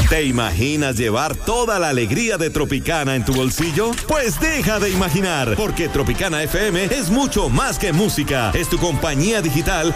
¿Te imaginas llevar toda la alegría de Tropicana en tu bolsillo? Pues deja de imaginar, porque Tropicana FM es mucho más que música. Es tu compañía digital